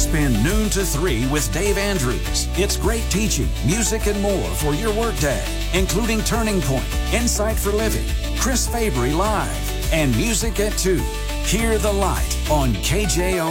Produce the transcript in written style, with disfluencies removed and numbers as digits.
spend noon to 3 with Dave Andrews. It's great teaching, music, and more for your workday, including Turning Point, Insight for Living, Chris Fabry Live, and Music at 2. Hear the Light on KJO.